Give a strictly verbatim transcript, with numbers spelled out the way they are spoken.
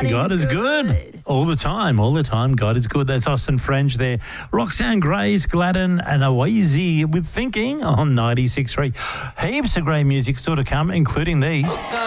God, God is, is good. good. All the time, all the time. God is good. That's Austin French there. Roxanne Grace, Gladden and Awazi with Thinking on ninety-six point three. Heaps of great music still to come, including these.